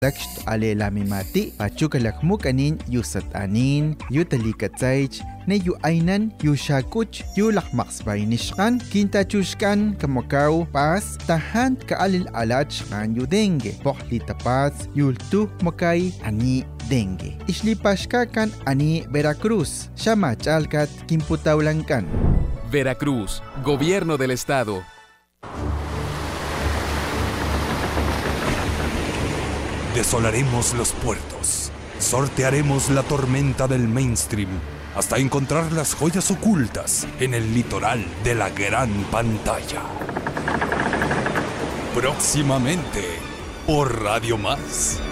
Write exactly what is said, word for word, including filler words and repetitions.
Laksh ale la mimati pachukalak mukanin yusat anin yutalikatsaich ne yu ainan yu shakuch yu lakmaks bainishkan kinta chushkan kamakaw pas tahan kaalil alach kan yu dengue pokli tapas yultu makay ani dengue islipashka kan ani Veracruz shama chalkat kimputawlankan. Veracruz, Gobierno del Estado. Desolaremos los puertos, sortearemos la tormenta del mainstream hasta encontrar las joyas ocultas en el litoral de la gran pantalla. Próximamente, por Radio Más.